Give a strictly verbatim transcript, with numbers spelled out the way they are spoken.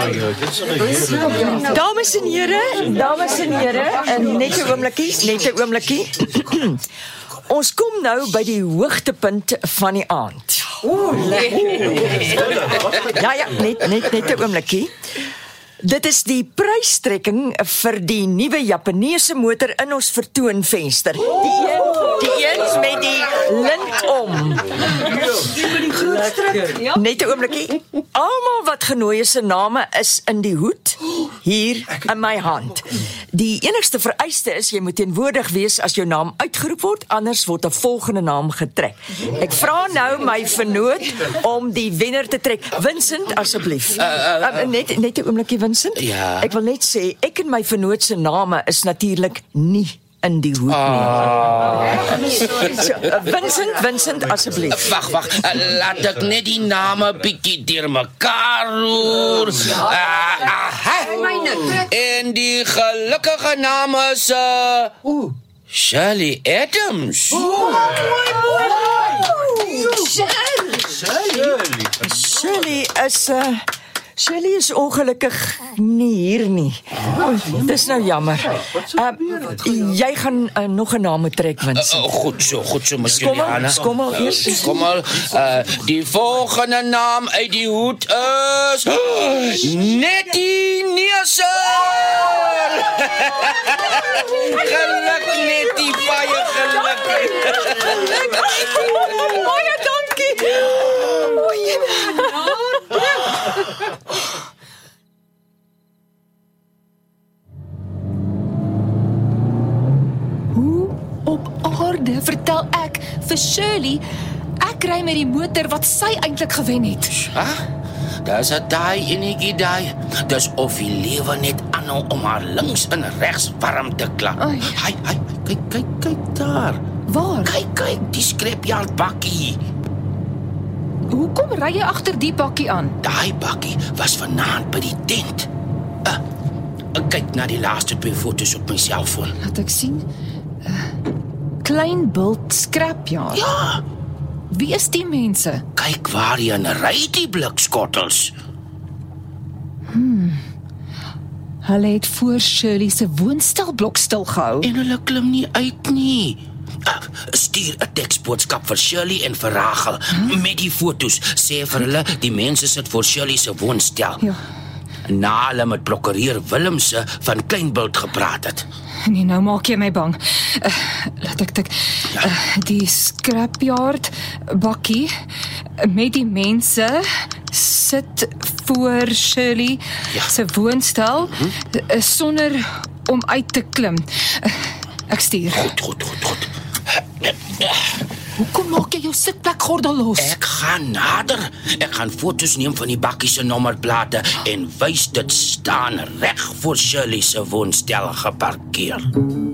Dames en here, dames en here, en net 'n oombliekie, net 'n oombliekie. Ons kom nou by die hoogtepunt van die aand. Ooh, ja, ja, net, net, net 'n oombliekie. Dit is die prystrekking vir die nuwe Japaneese motor in ons vertoonvenster. Die een, die een met die lint om. Net 'n oombliekie. Almal wat genooi is se name is in die hoed hier in my hand. Die enigste vereiste is jy moet teenwoordig wees as jou naam uitgeroep word, anders word 'n volgende naam getrek. Ek vra nou my vernoot om die wenner te trek. Vincent, asseblief. Uh, uh, uh, net net 'n oombliekie, Vincent. Ja. Ek wil net sê ek en my vernoot se name is natuurlik nie in die hoed nie. Ah. So, uh, Vincent, Vincent, asseblief. Wag, wag, uh, laat ek net die name bietjie deurmekaar roer. Uh, aha. En die gelukkige naam is uh, Shirley Adams. Shirley. Shirley is uh, Shirley is ongelukkig nie hier nie. Dis nou jammer. Uh, jy gaan uh, nog 'n naam trek, Vincent. Uh, uh, goed so, goed so, Miss Skommel, Juliana. skommel eers. Uh, skommel. Uh, die volgende naam uit die hoed is Nettie Neusel. Geluk Nettie, baie geluk. Baie dankie. Hoe op aarde vertel ek vir Shirley ek ry met die motor wat sy eintlik gewen het? Ah, dis 'n daai enetjie daai. Dis of die lewe net aanhou om haar links en regs warm te klap. Ai. Hy, hy, kyk, kyk, kyk daar. Waar? Kyk, kyk, die scrapyard bakkie. Hoekom ry jy agter die bakkie aan? Daai bakkie was vanaand by die tent. Uh, kyk na die laaste twee foto's op my selfoon. Laat ek sien. Uh, Klein Bult Scrapyard. Ja, Wie is die mense? kyk waarheen ry die blikskottels. Hulle het voor Shirley se woonstelblok stilgehou. En hulle klim nie uit nie. Uh, stuur 'n teksboodskap vir Shirley en vir Rachel hmm? met die foto's. Sê vir hulle die mense sit voor Shirley se woonstel. Ja. Na hulle met prokureur Willemse van Kleinbult gepraat het. Nee, nou maak jy my bang. Uh, laat ek tik. Uh, die scrapyard bakkie met die mense sit voor Shirley Ja. se woonstel uh, sonder om uit te klim. Uh, ek stuur. Goed, goed, goed, goed. Hoekom maak jy jou sitplekgordel los? Ek gaan nader. Ek gaan foto's neem van die bakkie se nommerplate en wys dit staan reg voor Shirley se woonstel geparkeer.